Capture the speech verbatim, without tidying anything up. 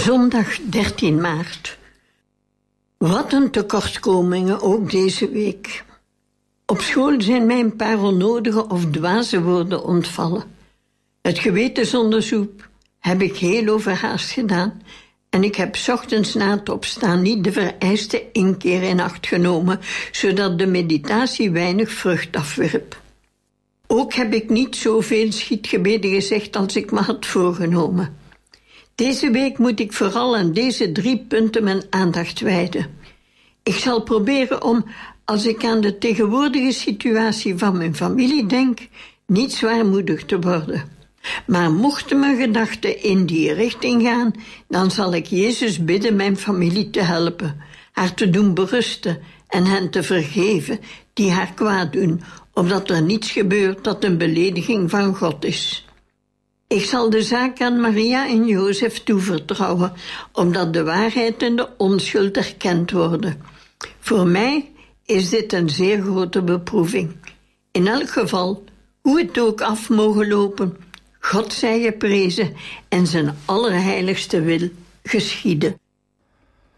Zondag dertien maart. Wat een tekortkomingen ook deze week. Op school zijn mij een paar onnodige of dwaze woorden ontvallen. Het gewetensonderzoek heb ik heel overhaast gedaan en ik heb 's ochtends na het opstaan niet de vereiste inkeer in acht genomen, zodat de meditatie weinig vrucht afwierp. Ook heb ik niet zoveel schietgebeden gezegd als ik me had voorgenomen. Deze week moet ik vooral aan deze drie punten mijn aandacht wijden. Ik zal proberen om, als ik aan de tegenwoordige situatie van mijn familie denk, niet zwaarmoedig te worden. Maar mochten mijn gedachten in die richting gaan, dan zal ik Jezus bidden mijn familie te helpen, haar te doen berusten en hen te vergeven die haar kwaad doen, opdat er niets gebeurt dat een belediging van God is. Ik zal de zaak aan Maria en Jozef toevertrouwen, omdat de waarheid en de onschuld erkend worden. Voor mij is dit een zeer grote beproeving. In elk geval, hoe het ook af mogen lopen, God zij geprezen en zijn allerheiligste wil geschieden.